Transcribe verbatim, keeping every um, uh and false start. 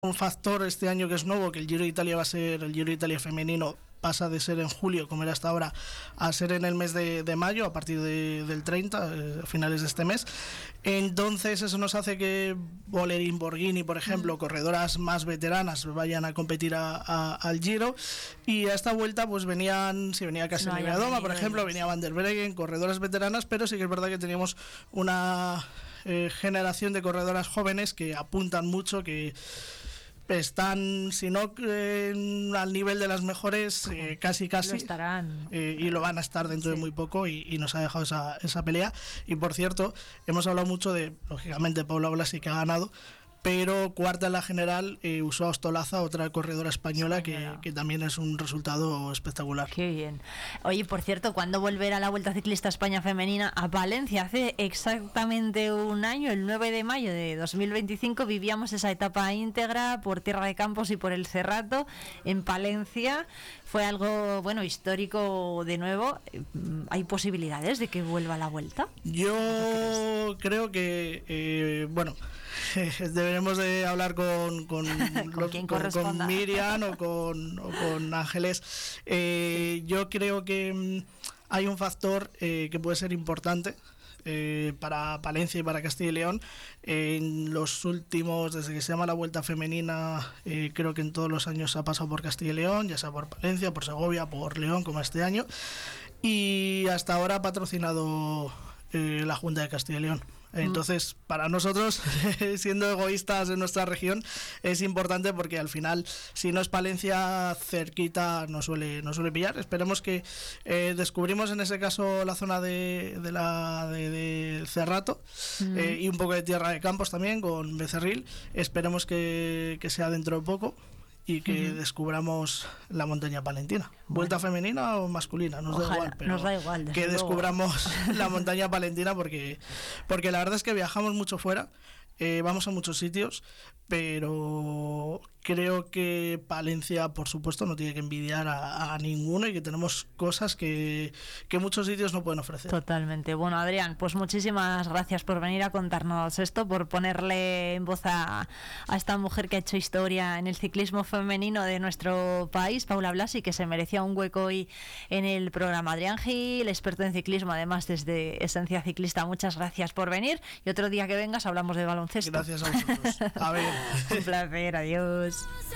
Un factor este año que es nuevo, que el Giro de Italia va a ser, el Giro de Italia femenino pasa de ser en julio, como era hasta ahora, a ser en el mes de, de mayo, a partir de, del treinta, eh, a finales de este mes. Entonces eso nos hace que Bolerín, Borghini, por ejemplo, mm. corredoras más veteranas vayan a competir a, a, al Giro, y a esta vuelta pues venían, si venía casi no Doma, por ejemplo, venía Van der Breggen, corredoras veteranas, pero sí que es verdad que teníamos una eh, generación de corredoras jóvenes que apuntan mucho, que están, si no eh, al nivel de las mejores, eh, casi casi lo estarán eh, y lo van a estar dentro sí. de muy poco, y, y nos ha dejado esa, esa pelea. Y por cierto, hemos hablado mucho de, lógicamente, Paula Blasi, que ha ganado, pero cuarta en la general, eh, Usoa Ostolaza, otra corredora española, que, que también es un resultado espectacular. Qué bien. Oye, por cierto, ¿cuándo volverá la Vuelta Ciclista España Femenina a Palencia? Hace exactamente un año, el nueve de mayo de dos mil veinticinco, vivíamos esa etapa íntegra por Tierra de Campos y por el Cerrato en Palencia. Fue algo, bueno, histórico de nuevo. ¿Hay posibilidades de que vuelva la Vuelta? Yo creo que, eh, bueno, deberemos de hablar con con, ¿Con, los, con, con Miriam o con, o con Ángeles. Eh, yo creo que mm, hay un factor eh, que puede ser importante Eh, para Palencia y para Castilla y León. Eh, en los últimos, desde que se llama la Vuelta Femenina, eh, creo que en todos los años ha pasado por Castilla y León, ya sea por Palencia, por Segovia, por León, como este año, y hasta ahora ha patrocinado eh, la Junta de Castilla y León. Entonces, para nosotros, siendo egoístas en nuestra región, es importante, porque al final, si no es Palencia, cerquita no suele, no suele pillar. Esperemos que eh, descubrimos en ese caso la zona de, de la de, de Cerrato, mm. eh, y un poco de Tierra de Campos también con Becerril. Esperemos que, que sea dentro de poco y que uh-huh. descubramos la montaña palentina. Vuelta bueno. femenina o masculina, nos Ojalá, da igual, pero nos da igual, que luego. descubramos la montaña palentina, porque porque la verdad es que viajamos mucho fuera, eh, vamos a muchos sitios, pero creo que Palencia, por supuesto, no tiene que envidiar a, a ninguno, y que tenemos cosas que, que muchos sitios no pueden ofrecer. Totalmente. Bueno, Adrián, pues muchísimas gracias por venir a contarnos esto, por ponerle en voz a, a esta mujer que ha hecho historia en el ciclismo femenino de nuestro país, Paula Blasi, que se merecía un hueco hoy en el programa. Adrián Gil, experto en ciclismo, además desde Esencia Ciclista, muchas gracias por venir, y otro día que vengas hablamos de baloncesto. Gracias a vosotros. A ver. Un placer, adiós.